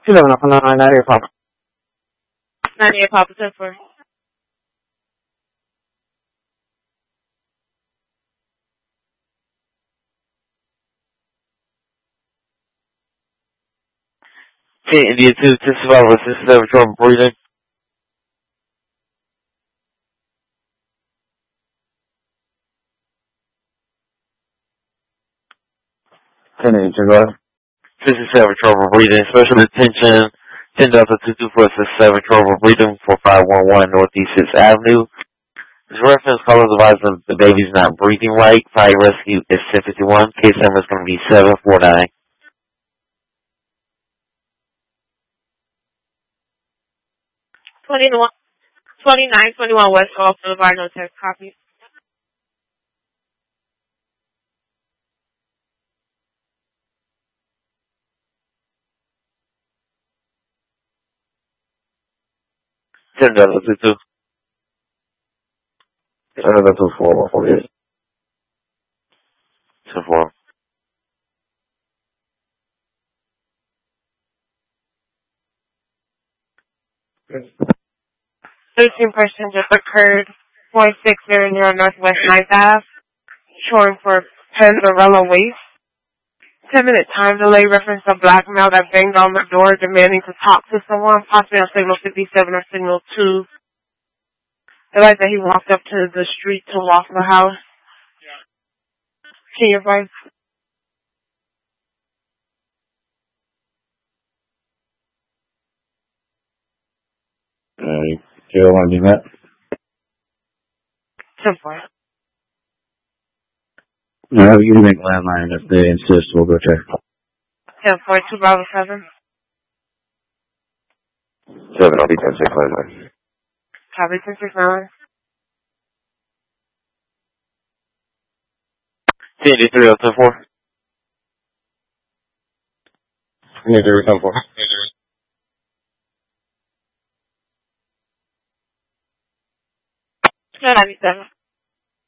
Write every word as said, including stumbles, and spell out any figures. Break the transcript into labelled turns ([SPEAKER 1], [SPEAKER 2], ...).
[SPEAKER 1] eleven up on ninety-eight Papa.
[SPEAKER 2] ninety-eight Papa, ten four.
[SPEAKER 3] ten India two, to survival assistance, have trouble breathing.
[SPEAKER 1] ten India two, go ahead.
[SPEAKER 3] fifty-seven, trouble breathing. Special attention, ten Delta two two four six seven, trouble breathing, four five one one Northeast sixth Avenue. This reference call is advised that the baby's not breathing right. Fire rescue is ten fifty-one. Case number is going to be seven four nine.
[SPEAKER 2] twenty-one, twenty-nine twenty-one West Gulf Boulevard, no text copy.
[SPEAKER 3] ten Delta two two.
[SPEAKER 1] ten Delta two four one four eight.
[SPEAKER 3] ten four.
[SPEAKER 2] thirteen person just occurred, point six zero zero Northwest ninth Avenue, showing for Pendarella Waste. ten minute time delay reference a black male that banged on the door demanding to talk to someone, possibly on signal fifty-seven or signal two. It like that he walked up to the street to walk the house. Can you advise?
[SPEAKER 1] Alright, J O one, do that.
[SPEAKER 2] ten four.
[SPEAKER 1] No, you can make landline if they insist, we'll go check.
[SPEAKER 2] ten four, two Bravo seven.
[SPEAKER 1] seven, I'll be ten six nine.
[SPEAKER 2] Copy, ten six nine.
[SPEAKER 3] ten three oh ten four.
[SPEAKER 1] ten three oh ten four.
[SPEAKER 2] ninety-seven.